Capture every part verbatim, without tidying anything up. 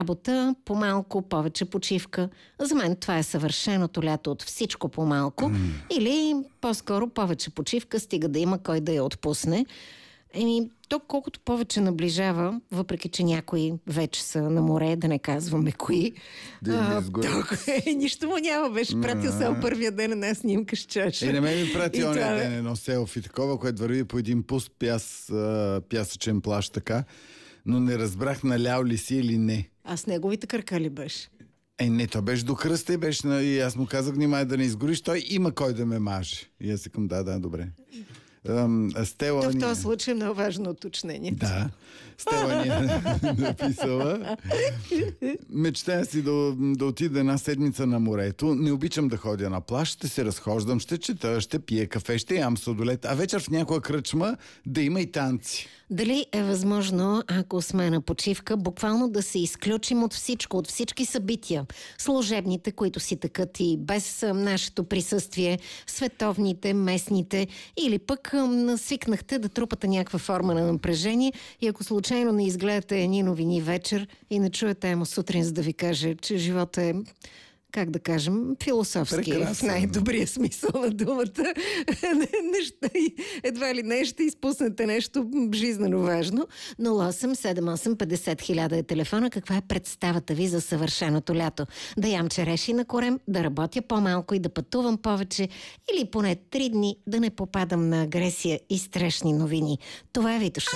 работа, по-малко, повече почивка. За мен това е съвършеното лято от всичко по-малко. Mm. Или по-скоро повече почивка, стига да има кой да я отпусне. Еми, то колкото повече наближава, въпреки че някои вече са на море, да не казваме кои. Да, е, нищо му няма, беше пратил само първия ден една снимка с чаша. Е, не ме ми прати оня това... ден едно селфи такова, което върви по един пуст пяс, пясъчен плаж така, но не разбрах налял ли си или не. А с неговите кръка ли беше? Е, не, то беше до кръста и беше, и аз му казах, внимай да не изгориш, той има кой да ме маже. И аз викам, да, да, добре. Стела То в ни... този случай е много важно уточнение. Да. Стела ни е написала. Мечтая си да, да отида една седмица на морето. Не обичам да ходя на плаж, ще се разхождам, ще чета, ще пия кафе, ще ям сладолет, а вечер в някоя кръчма да има и танци. Дали е възможно, ако сме на почивка, буквално да се изключим от всичко, от всички събития, служебните, които си тъкат и без нашето присъствие, световните, местните, или пък м, свикнахте да трупате някаква форма на напрежение и ако случайно не изгледате едни новини вечер и не чуете емо сутрин, за да ви каже, че живота е, как да кажем, философски, прекрасен, в най-добрия смисъл на думата. Неща, едва ли не ще изпуснете нещо жизнено важно. нула осем седем осем петдесет хиляда е телефона. Каква е представата ви за съвършеното лято? Да ям череши на корем, да работя по-малко и да пътувам повече, или поне три дни да не попадам на агресия и страшни новини. Това е Витоша.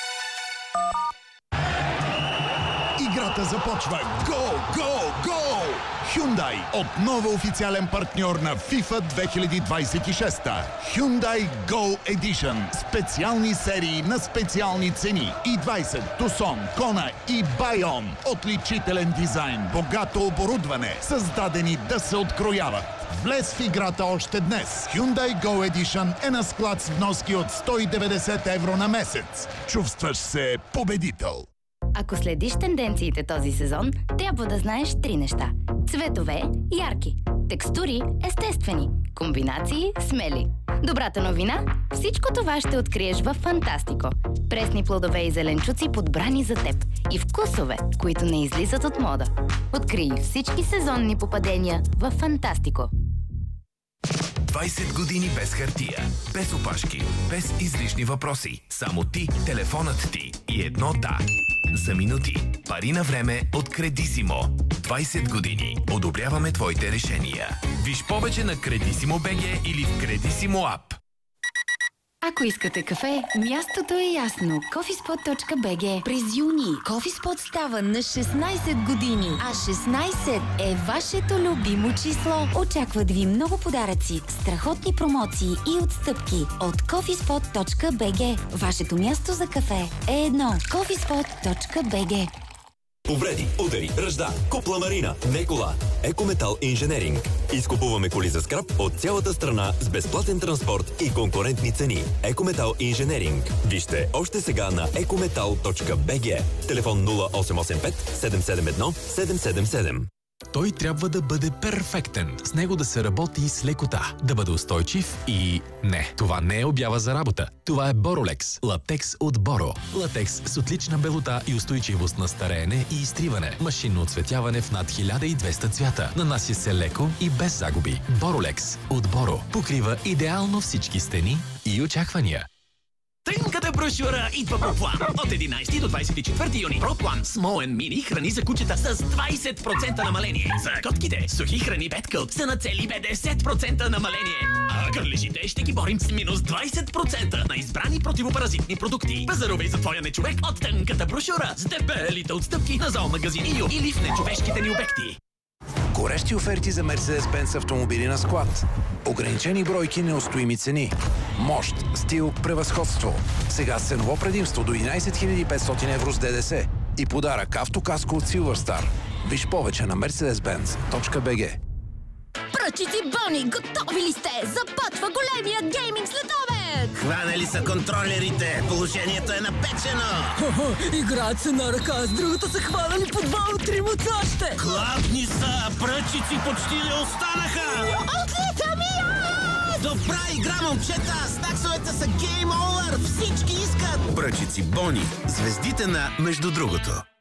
Играта започва. Гол, гол, гол! Hyundai, отново официален партньор на FIFA две хиляди двадесет и шеста. Hyundai Go Edition. Специални серии на специални цени. и двадесет, Tucson, Kona и Bayon. Отличителен дизайн, богато оборудване, създадени да се открояват. Влез в играта още днес. Hyundai Go Edition е на склад с вноски от сто и деветдесет евро на месец. Чувстваш се победител. Ако следиш тенденциите този сезон, трябва да знаеш три неща. Цветове – ярки. Текстури – естествени. Комбинации – смели. Добрата новина – всичко това ще откриеш във Фантастико. Пресни плодове и зеленчуци, подбрани за теб. И вкусове, които не излизат от мода. Открий всички сезонни попадения във Фантастико. двадесет години без хартия, без опашки, без излишни въпроси. Само ти, телефонът ти и едно да. За минути. Пари на време от Кредисимо. двадесет години. Одобряваме твоите решения. Виж повече на Кредисимо точка би джи или в Кредисимо ап. Ако искате кафе, мястото е ясно. кофиспот точка би джи. През юни Кофиспот става на шестнадесет години, а шестнадесет е вашето любимо число. Очакват ви много подаръци, страхотни промоции и отстъпки от кофиспот точка би джи. Вашето място за кафе е едно. кофиспот точка би джи. Повреди, удари, ръжда, купла марина, не кола. Екометал Инженеринг. Изкупуваме коли за скрап от цялата страна с безплатен транспорт и конкурентни цени. Екометал Инженеринг. Вижте още сега на екометал точка би джи. Телефон нула осем осем пет седем седем едно седем седем седем. Той трябва да бъде перфектен. С него да се работи с лекота. Да бъде устойчив и... Не, това не е обява за работа. Това е Боролекс. Латекс от Боро. Латекс с отлична белота и устойчивост на стареене и изтриване. Машинно оцветяване в над хиляда и двеста цвята. Нанася се леко и без загуби. Боролекс от Боро. Покрива идеално всички стени и очаквания. Тънката брошура идва по план. От единадесети до двадесет и четвърти юни. ProPlan Small and Mini храни за кучета с двадесет процента намаление. За котките сухи храни Petcoat са на цели петдесет процента намаление. А кърлежите ще ги борим с минус двадесет процента на избрани противопаразитни продукти. Пазарувай за твоя нечовек от тънката брошура с дебелите отстъпки на зоомагазин Ио или в нечовешките ни обекти. Горещи оферти за Mercedes-Benz автомобили на склад. Ограничени бройки, неустоими цени. Мощ, стил, превъзходство. Сега с ценово предимство до единадесет хиляди и петстотин евро с ДДС. И подарък автокаско от Silverstar. Виж повече на мерцедес бенц точка би джи. Пръчици Бони, готови ли сте? Започва големия гейминг следобед! Хванали са контролерите! Положението е напечено! Хо-хо, играят се на ръка, с другата са хванали по два от три още! Хладни са! Пръчици почти не останаха! Отлитам и аз! Добра игра, момчета! Стаксовете са гейм овър! Всички искат! Пръчици Бони. Звездите на между другото.